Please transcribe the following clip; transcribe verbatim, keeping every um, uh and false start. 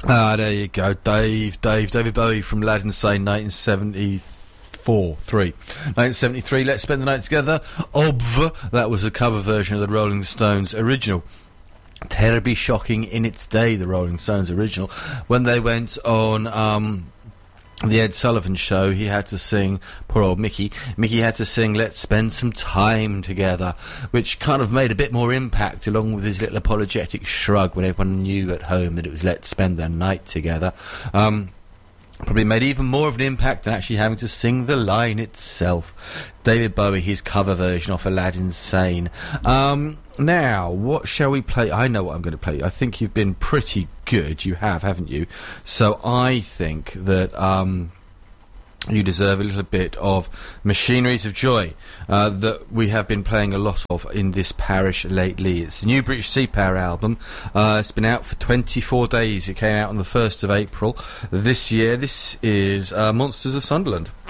Ah, there you go, Dave, Dave, David Bowie from Lad Insane, nineteen seventy-four, three. nineteen seventy-three, Let's Spend the Night Together, Obv, that was a cover version of the Rolling Stones original. Terribly shocking in its day, the Rolling Stones original. When they went on, um... the Ed Sullivan Show, he had to sing, poor old Mickey, Mickey had to sing Let's Spend Some Time Together, which kind of made a bit more impact, along with his little apologetic shrug when everyone knew at home that it was Let's Spend the Night Together. Um, probably made even more of an impact than actually having to sing the line itself. David Bowie, his cover version of Aladdin Sane. Um, now, what shall we play? I know what I'm going to play. I think you've been pretty good. You have, haven't you? So I think that um, you deserve a little bit of Machineries of Joy uh, that we have been playing a lot of in this parish lately. It's the new British Sea Power album. Uh, it's been out for twenty-four days. It came out on the first of April this year. This is uh, Monsters of Sunderland.